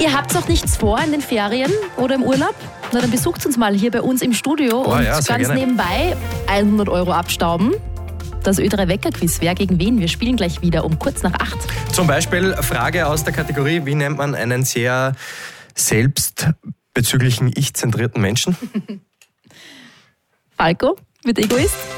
Ihr habt auch nichts vor in den Ferien oder im Urlaub? Na, dann besucht uns mal hier bei uns im Studio und ganz gerne nebenbei 100 € abstauben. Das Ö3 Wecker-Quiz, wer gegen wen? Wir spielen gleich wieder um kurz nach 8. Zum Beispiel Frage aus der Kategorie, wie nennt man einen sehr selbstbezüglichen, ich-zentrierten Menschen? Falco mit Egoist.